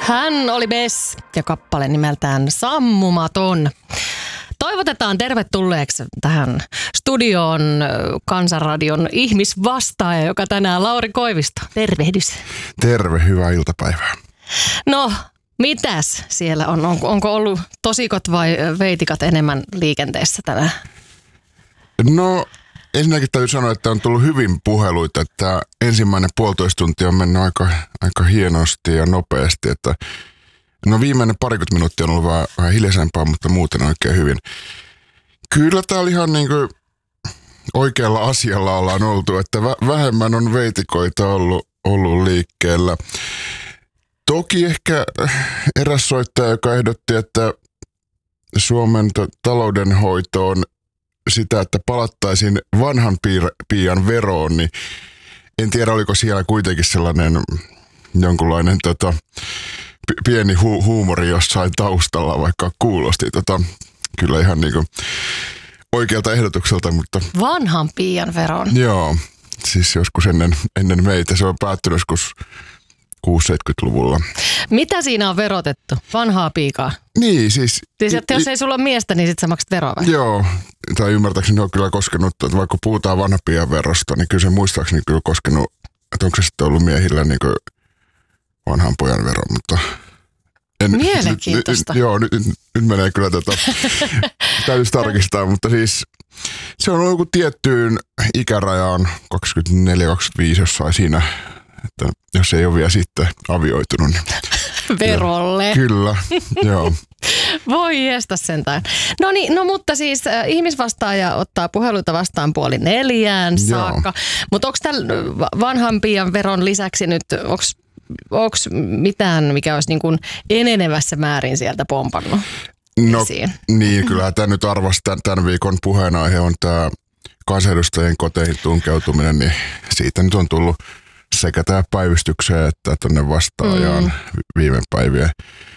Hän oli Bess ja kappale nimeltään Sammumaton. Toivotetaan tervetulleeksi tähän studioon Kansanradion ihmisvastaaja, joka tänään Lauri Koivisto. Tervehdys. Terve, hyvää iltapäivää. No, mitäs siellä on? Onko ollut tosikot vai veitikat enemmän liikenteessä tänään? No, ensinnäkin täytyy sanoa, että on tullut hyvin puheluita, että ensimmäinen 1,5 tuntia on mennyt aika hienosti ja nopeasti, että no viimeinen 20 minuuttia on ollut vähän hiljaisempaa, mutta muuten oikein hyvin. Kyllä täällä ihan niin kuin oikealla asialla ollaan oltu, että vähemmän on veitikoita ollut liikkeellä. Toki ehkä eräs soittaja, joka ehdotti, että Suomen taloudenhoitoon sitä, että palattaisiin vanhan piian veroon, niin en tiedä, oliko siellä kuitenkin sellainen jonkunlainen pieni huumori jossain taustalla, vaikka kuulosti kyllä ihan niin kuin oikealta ehdotukselta, mutta Vanhan piian veron? Joo, siis joskus ennen meitä. Se on päättynyt joskus 60-70-luvulla. Mitä siinä on verotettu? Vanhaa piikaa? Niin, siis että jos ei sulla ole miestä, niin sit sä maksat veroa vai? Joo, tai ymmärtääkseni on kyllä koskenut, että vaikka puhutaan vanhan piian verosta, niin kyllä se muistaakseni kyllä koskenut, että onko se sitten ollut miehillä niin kuin vanhan pojan vero, mutta mielenkiintoista. Nyt menee kyllä täytyisi tarkistaa, mutta siis se on ollut tiettyyn ikärajaan 24-25 jossain siinä, että jos ei ole vielä sitten avioitunut. Niin verolle. Kyllä, joo. Voi jestä sentään. No niin, mutta siis ihmisvastaaja ottaa puheluita vastaan 3:30 saakka. Mutta onko tällä vanhan piian veron lisäksi nyt, onko mitään, mikä olisi niin kuin enenevässä määrin sieltä pompannut esiin? Niin, kyllä tämä nyt arvasi tämän viikon puheenaihe on tämä kansanedustajien koteihin tunkeutuminen, niin siitä nyt on tullut sekä tämä päivystykseen että tuonne vastaajaan viime päivien.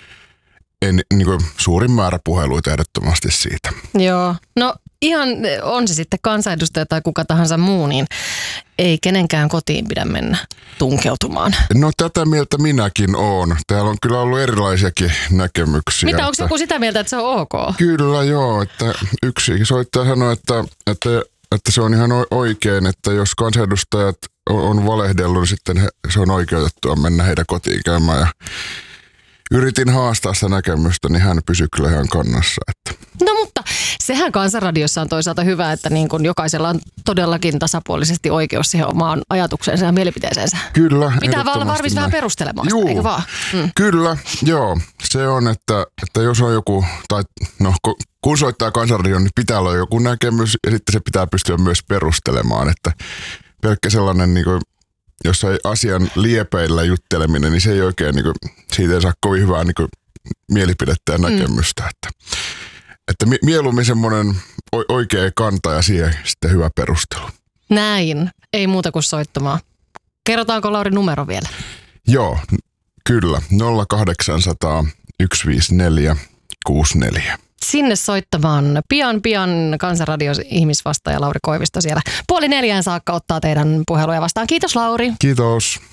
Niin kuin suurin määrä puheluita ehdottomasti siitä. Joo, no ihan on se sitten kansanedustaja tai kuka tahansa muu, niin ei kenenkään kotiin pidä mennä tunkeutumaan. No tätä mieltä minäkin oon. Täällä on kyllä ollut erilaisiakin näkemyksiä. Mitä, onko joku sitä mieltä, että se on ok? Kyllä joo, että yksi soittaja sanoi, että se on ihan oikein, että jos kansanedustajat on valehdellut, niin sitten se on oikeutettua mennä heidän kotiin käymään ja yritin haastaa sitä näkemystä, niin hän pysyi kyllä ihan kannassa. Että. No mutta sehän Kansanradiossa on toisaalta hyvä, että niin kun jokaisella on todellakin tasapuolisesti oikeus siihen omaan ajatukseensa ja mielipiteeseensä. Kyllä. Pitää vaan olla valmis vähän perustelemaan sitä, eikö vaan? Kyllä, joo. Se on, että jos on joku, tai no kun soittaa Kansanradion, niin pitää olla joku näkemys ja sitten se pitää pystyä myös perustelemaan, että pelkkä sellainen niin kuin jos ei asian liepeillä jutteleminen, niin se ei oikein, niin kuin, siitä ei saa kovin hyvää niin kuin, mielipidettä ja näkemystä. Että mieluummin semmoinen oikea kanta ja siihen sitten hyvä perustelu. Näin, ei muuta kuin soittamaan. Kerrotaanko Lauri numero vielä? Joo, kyllä. 0800 154 64. Sinne soittamaan pian Kansanradion ihmisvastaaja Lauri Koivisto siellä 3:30 saakka ottaa teidän puheluja vastaan. Kiitos Lauri. Kiitos.